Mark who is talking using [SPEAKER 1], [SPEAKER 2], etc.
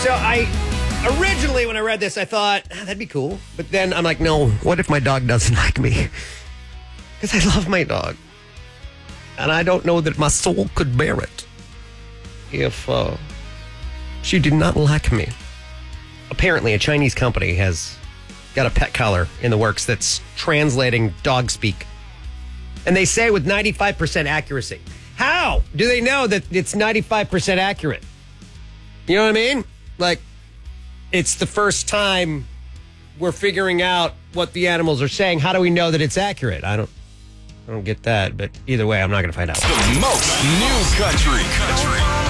[SPEAKER 1] So originally when I read this, I thought, that'd be cool. But then I'm like, no, what if my dog doesn't like me? Because I love my dog. And I don't know that my soul could bear it if she did not like me. Apparently, a Chinese company has got a pet collar in the works that's translating dog speak. And they say with 95% accuracy. How do they know that it's 95% accurate? You know what I mean? Like, it's the first time we're figuring out what the animals are saying. How do we know that it's accurate? I don't get that, but either way, I'm not going to find out.
[SPEAKER 2] The most new country.